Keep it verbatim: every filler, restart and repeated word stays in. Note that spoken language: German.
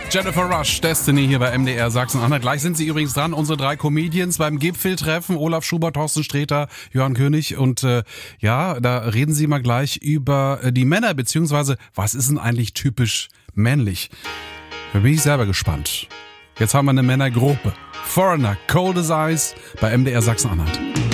Jennifer Rush, Destiny hier bei M D R Sachsen-Anhalt. Gleich sind sie übrigens dran, unsere drei Comedians beim Gipfeltreffen. Olaf Schubert, Thorsten Sträter, Johann König. Und äh, ja, da reden sie mal gleich über äh, die Männer, beziehungsweise was ist denn eigentlich typisch männlich? Da bin ich selber gespannt. Jetzt haben wir eine Männergruppe. Foreigner, Cold as Ice bei M D R Sachsen-Anhalt.